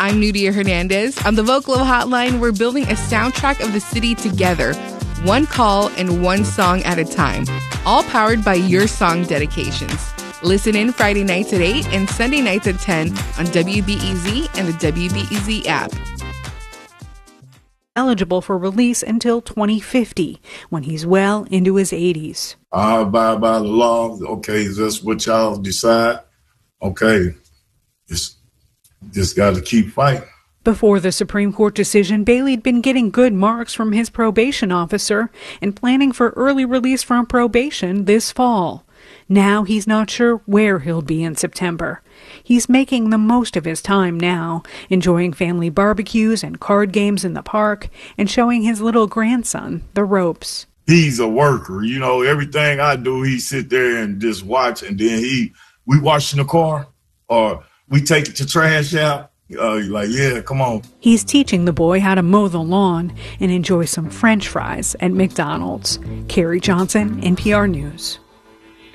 I'm Nudia Hernandez. On the Vocalo Hotline, we're building a soundtrack of the city together, one call and one song at a time, all powered by your song dedications. Listen in Friday nights at 8 and Sunday nights at 10 on WBEZ and the WBEZ app. Eligible for release until 2050, when he's well into his 80s. I abide by the law. Okay, that's what y'all decide. Okay, just got to keep fighting. Before the Supreme Court decision, Bailey'd been getting good marks from his probation officer and planning for early release from probation this fall. Now he's not sure where he'll be in September. He's making the most of his time now, enjoying family barbecues and card games in the park, and showing his little grandson the ropes. He's a worker. You know, everything I do, he sit there and just watch, and then we wash in the car, or we take it to trash out. Like, yeah, come on. He's teaching the boy how to mow the lawn and enjoy some French fries at McDonald's. Carrie Johnson, NPR News.